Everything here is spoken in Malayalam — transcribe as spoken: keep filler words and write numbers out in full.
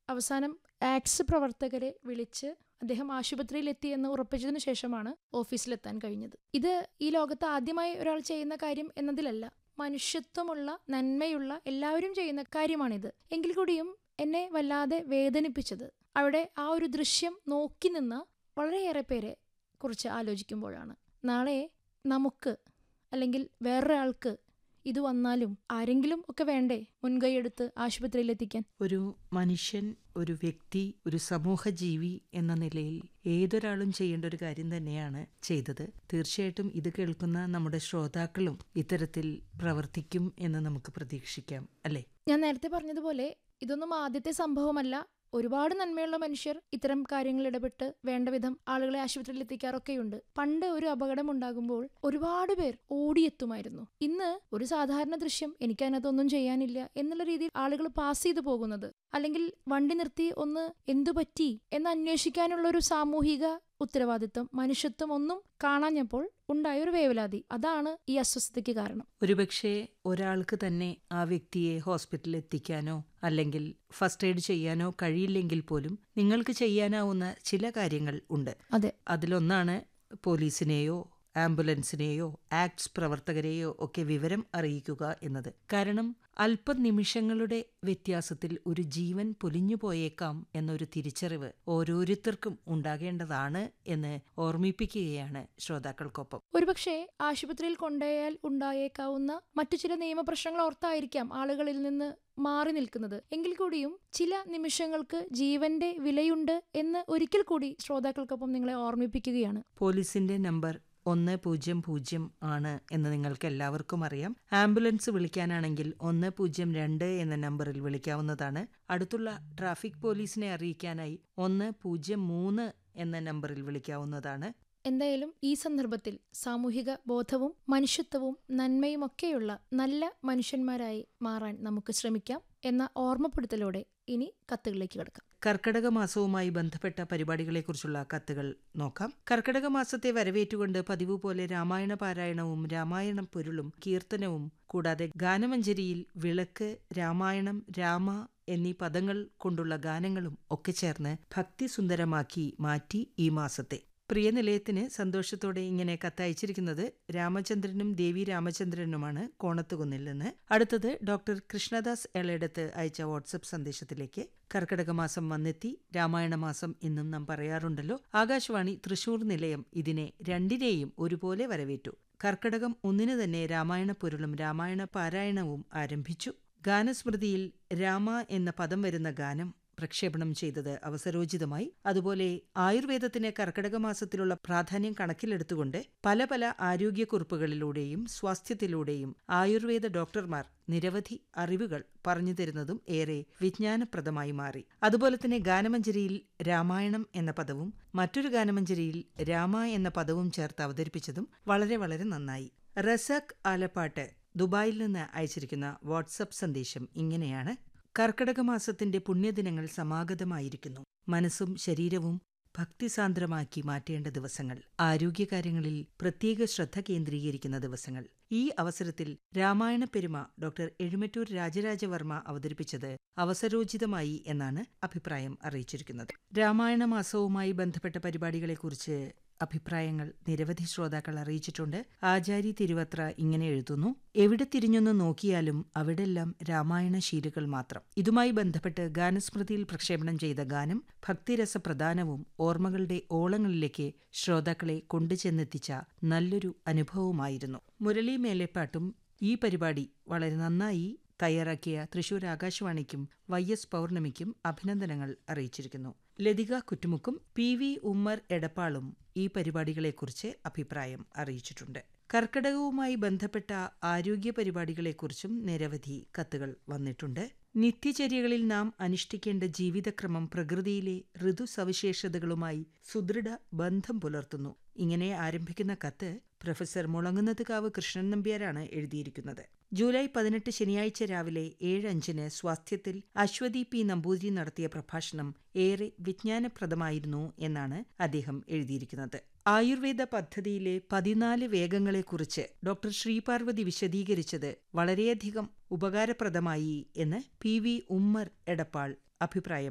അവസാനം ആക്ട്സ് പ്രവർത്തകരെ വിളിച്ച് അദ്ദേഹം ആശുപത്രിയിലെത്തി എന്ന് ഉറപ്പിച്ചതിനു ശേഷമാണ് ഓഫീസിലെത്താൻ കഴിഞ്ഞത്. ഇത് ഈ ലോകത്ത് ആദ്യമായി ഒരാൾ ചെയ്യുന്ന കാര്യം എന്നതിലല്ല, മനുഷ്യത്വമുള്ള നന്മയുള്ള എല്ലാവരും ചെയ്യുന്ന കാര്യമാണിത്. എങ്കിൽ കൂടിയും എന്നെ വല്ലാതെ വേദനിപ്പിച്ചത് അവിടെ ആ ഒരു ദൃശ്യം നോക്കി നിന്ന വളരെയേറെ പേരെ കുറിച്ച് ആലോചിക്കുമ്പോഴാണ്. നാളെ നമുക്ക് അല്ലെങ്കിൽ വേറൊരാൾക്ക് ഇത് വന്നാലും ആരെങ്കിലും ഒക്കെ വേണ്ടേ മുൻകൈയെടുത്ത് ആശുപത്രിയിലെത്തിക്കാൻ? ഒരു മനുഷ്യൻ, ഒരു വ്യക്തി, ഒരു സമൂഹ ജീവി എന്ന നിലയിൽ ഏതൊരാളും ചെയ്യേണ്ട ഒരു കാര്യം തന്നെയാണ് ചെയ്തത്. തീർച്ചയായിട്ടും ഇത് കേൾക്കുന്ന നമ്മുടെ ശ്രോതാക്കളും ഇത്തരത്തിൽ പ്രവർത്തിക്കും എന്ന് നമുക്ക് പ്രതീക്ഷിക്കാം, അല്ലേ? ഞാൻ നേരത്തെ പറഞ്ഞതുപോലെ ഇതൊന്നും ആദ്യത്തെ സംഭവമല്ല. ഒരുപാട് നന്മയുള്ള മനുഷ്യർ ഇത്തരം കാര്യങ്ങളിൽ ഇടപെട്ട് വേണ്ട വിധം ആളുകളെ ആശുപത്രിയിൽ എത്തിക്കാറൊക്കെയുണ്ട്. പണ്ട് ഒരു അപകടം ഉണ്ടാകുമ്പോൾ ഒരുപാട് പേർ ഓടിയെത്തുമായിരുന്നു. ഇന്ന് ഒരു സാധാരണ ദൃശ്യം, എനിക്ക് അതിനകത്തൊന്നും ചെയ്യാനില്ല എന്നുള്ള രീതിയിൽ ആളുകൾ പാസ് ചെയ്തു പോകുന്നത്, അല്ലെങ്കിൽ വണ്ടി നിർത്തി ഒന്ന് എന്തു പറ്റി എന്ന് അന്വേഷിക്കാനുള്ള ഒരു സാമൂഹിക ഉത്തരവാദിത്വം, മനുഷ്യത്വം ഒന്നും കാണാഞ്ഞപ്പോൾ ഉണ്ടായ ഒരു വേവലാതി, അതാണ് ഈ അസ്വസ്ഥതയ്ക്ക് കാരണം. ഒരുപക്ഷെ ഒരാൾക്ക് തന്നെ ആ വ്യക്തിയെ ഹോസ്പിറ്റലിൽ എത്തിക്കാനോ അല്ലെങ്കിൽ ഫസ്റ്റ് എയ്ഡ് ചെയ്യാനോ കഴിയില്ലെങ്കിൽ പോലും നിങ്ങൾക്ക് ചെയ്യാനാവുന്ന ചില കാര്യങ്ങൾ ഉണ്ട്. അതെ, അതിലൊന്നാണ് പോലീസിനെയോ ആംബുലൻസിനെയോ ആക്ട്സ് പ്രവർത്തകരെയോ ഒക്കെ വിവരം അറിയിക്കുക എന്നത്. കാരണം അല്പനിമിഷങ്ങളുടെ വ്യത്യാസത്തിൽ ഒരു ജീവൻ പൊലിഞ്ഞു പോയേക്കാം എന്നൊരു തിരിച്ചറിവ് ഓരോരുത്തർക്കും ഉണ്ടാകേണ്ടതാണ് എന്ന് ഓർമ്മിപ്പിക്കുകയാണ് ശ്രോതാക്കൾക്കൊപ്പം. ഒരുപക്ഷെ ആശുപത്രിയിൽ കൊണ്ടുപോയാൽ ഉണ്ടായേക്കാവുന്ന മറ്റു ചില നിയമപ്രശ്നങ്ങൾ ഓർത്തായിരിക്കാം ആളുകളിൽ നിന്ന് മാറി നിൽക്കുന്നത്. എങ്കിൽ കൂടിയും ചില നിമിഷങ്ങൾക്ക് ജീവന്റെ വിലയുണ്ട് എന്ന് ഒരിക്കൽ കൂടി ശ്രോതാക്കൾക്കൊപ്പം നിങ്ങളെ ഓർമ്മിപ്പിക്കുകയാണ്. പോലീസിന്റെ നമ്പർ ഒന്ന് പൂജ്യം പൂജ്യം ആണ് എന്ന് നിങ്ങൾക്ക് എല്ലാവർക്കും അറിയാം. ആംബുലൻസ് വിളിക്കാനാണെങ്കിൽ ഒന്ന് പൂജ്യം രണ്ട് എന്ന നമ്പറിൽ വിളിക്കാവുന്നതാണ്. അടുത്തുള്ള ട്രാഫിക് പോലീസിനെ അറിയിക്കാനായി ഒന്ന് പൂജ്യം മൂന്ന് എന്ന നമ്പറിൽ വിളിക്കാവുന്നതാണ്. എന്തായാലും ഈ സന്ദർഭത്തിൽ സാമൂഹിക ബോധവും മനുഷ്യത്വവും നന്മയുമൊക്കെയുള്ള നല്ല മനുഷ്യന്മാരായി മാറാൻ നമുക്ക് ശ്രമിക്കാം എന്ന ഓർമ്മപ്പെടുത്തലോടെ ഇനി കത്തുകളിലേക്ക് കിടക്കാം. കർക്കടക മാസവുമായി ബന്ധപ്പെട്ട പരിപാടികളെക്കുറിച്ചുള്ള കത്തുകൾ നോക്കാം. കർക്കടക മാസത്തെ വരവേറ്റുകൊണ്ട് പതിവ് പോലെ രാമായണ പാരായണവും രാമായണം പൊരുളും കീർത്തനവും കൂടാതെ ഗാനമഞ്ജരിയിൽ വിളക്ക്, രാമായണം, രാമ എന്നീ പദങ്ങൾ കൊണ്ടുള്ള ഗാനങ്ങളും ഒക്കെ ചേർന്ന് ഭക്തിസുന്ദരമാക്കി മാറ്റി ഈ മാസത്തെ. പ്രിയ നിലയത്തിന് സന്തോഷത്തോടെ ഇങ്ങനെ കത്തയച്ചിരിക്കുന്നത് രാമചന്ദ്രനും ദേവി രാമചന്ദ്രനുമാണ്, കോണത്തുകുന്നിൽ നിന്ന്. അടുത്തത് ഡോക്ടർ കൃഷ്ണദാസ് എളയിടത്ത് അയച്ച വാട്സപ്പ് സന്ദേശത്തിലേക്ക്. കർക്കടക മാസം വന്നെത്തി, രാമായണ മാസം എന്നും നാം പറയാറുണ്ടല്ലോ. ആകാശവാണി തൃശൂർ നിലയം ഇതിനെ രണ്ടിനെയും ഒരുപോലെ വരവേറ്റു. കർക്കടകം ഒന്നിന് തന്നെ രാമായണ പൊരുളും രാമായണ പാരായണവും ആരംഭിച്ചു. ഗാനസ്മൃതിയിൽ രാമ എന്ന പദം വരുന്ന ഗാനം പ്രക്ഷേപണം ചെയ്തത് അവസരോചിതമായി. അതുപോലെ ആയുർവേദത്തിന് കർക്കടക മാസത്തിലുള്ള പ്രാധാന്യം കണക്കിലെടുത്തുകൊണ്ട് പല പല ആരോഗ്യക്കുറിപ്പുകളിലൂടെയും സ്വാസ്ഥ്യത്തിലൂടെയും ആയുർവേദ ഡോക്ടർമാർ നിരവധി അറിവുകൾ പറഞ്ഞു തരുന്നതും ഏറെ വിജ്ഞാനപ്രദമായി മാറി. അതുപോലെ തന്നെ ഗാനമഞ്ജരിയിൽ രാമായണം എന്ന പദവും മറ്റൊരു ഗാനമഞ്ജരിയിൽ രാമ എന്ന പദവും ചേർത്ത് അവതരിപ്പിച്ചതും വളരെ വളരെ നന്നായി. റസാഖ് ആലപ്പാട്ട് ദുബായിൽ നിന്ന് അയച്ചിരിക്കുന്ന വാട്സപ്പ് സന്ദേശം ഇങ്ങനെയാണ്. കർക്കടക മാസത്തിന്റെ പുണ്യദിനങ്ങൾ സമാഗതമായിരിക്കുന്നു. മനസ്സും ശരീരവും ഭക്തിസാന്ദ്രമാക്കി മാറ്റേണ്ട ദിവസങ്ങൾ, ആരോഗ്യകാര്യങ്ങളിൽ പ്രത്യേക ശ്രദ്ധ കേന്ദ്രീകരിക്കുന്ന ദിവസങ്ങൾ. ഈ അവസരത്തിൽ രാമായണ പെരുമ ഡോക്ടർ എഴുമറ്റൂർ രാജരാജവർമ്മ അവതരിപ്പിച്ചത് അവസരോചിതമായി എന്നാണ് അഭിപ്രായം അറിയിച്ചിരിക്കുന്നത്. രാമായണ മാസവുമായി ബന്ധപ്പെട്ട പരിപാടികളെക്കുറിച്ച് അഭിപ്രായങ്ങൾ നിരവധി ശ്രോതാക്കൾ അറിയിച്ചിട്ടുണ്ട്. ആചാരി തിരുവത്ര ഇങ്ങനെ എഴുതുന്നു. എവിടെ തിരിഞ്ഞൊന്ന് നോക്കിയാലും അവിടെല്ലാം രാമായണ ശീലുകൾ മാത്രം. ഇതുമായി ബന്ധപ്പെട്ട് ഗാനസ്മൃതിയിൽ പ്രക്ഷേപണം ചെയ്ത ഗാനം ഭക്തിരസപ്രധാനവും ഓർമ്മകളുടെ ഓളങ്ങളിലേക്ക് ശ്രോതാക്കളെ കൊണ്ടുചെന്നെത്തിച്ച നല്ലൊരു അനുഭവമായിരുന്നു. മുരളി മേലെപ്പാട്ടും ഈ പരിപാടി വളരെ നന്നായി തയ്യാറാക്കിയ തൃശൂർ ആകാശവാണിക്കും വൈ എസ് പൗർണമിക്കും അഭിനന്ദനങ്ങൾ അറിയിച്ചിരിക്കുന്നു. ലതിക കുറ്റുമുക്കും പി വി ഉമ്മർ എടപ്പാളും ഈ പരിപാടികളെക്കുറിച്ച് അഭിപ്രായം അറിയിച്ചിട്ടുണ്ട്. കർക്കടകവുമായി ബന്ധപ്പെട്ട ആരോഗ്യ പരിപാടികളെക്കുറിച്ചും നിരവധി കത്തുകൾ വന്നിട്ടുണ്ട്. നിത്യചര്യകളിൽ നാം അനുഷ്ഠിക്കേണ്ട ജീവിതക്രമം പ്രകൃതിയിലെ ഋതുസവിശേഷതകളുമായി സുദൃഢ ബന്ധം പുലർത്തുന്നു. ഇങ്ങനെ ആരംഭിക്കുന്ന കത്ത് പ്രൊഫസർ മുളങ്ങുന്നത്കാവ് കൃഷ്ണൻ നമ്പ്യാരാണ് എഴുതിയിരിക്കുന്നത്. ജൂലൈ പതിനെട്ട് ശനിയാഴ്ച രാവിലെ ഏഴ് അഞ്ചിന് സ്വാസ്ഥ്യത്തിൽ അശ്വതി പി നമ്പൂതിരി നടത്തിയ പ്രഭാഷണം ഏറെ വിജ്ഞാനപ്രദമായിരുന്നു എന്നാണ് അദ്ദേഹം എഴുതിയിരിക്കുന്നത്. ആയുർവേദ പദ്ധതിയിലെ പതിനാല് വേഗങ്ങളെക്കുറിച്ച് ഡോക്ടർ ശ്രീപാർവതി വിശദീകരിച്ചത് വളരെയധികം ഉപകാരപ്രദമായി എന്ന് പി വി ഉമ്മർ എടപ്പാൾ അഭിപ്രായം